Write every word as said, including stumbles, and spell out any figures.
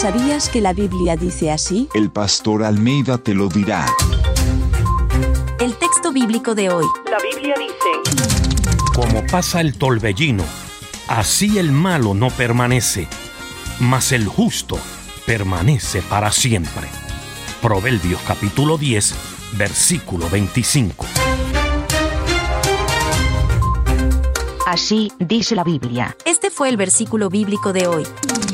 ¿Sabías que la Biblia dice así? El pastor Almeida te lo dirá. El texto bíblico de hoy. La Biblia dice: Como pasa el torbellino, así el malo no permanece, mas el justo permanece para siempre. Proverbios capítulo diez, versículo veinticinco. Así dice la Biblia. Este fue el versículo bíblico de hoy.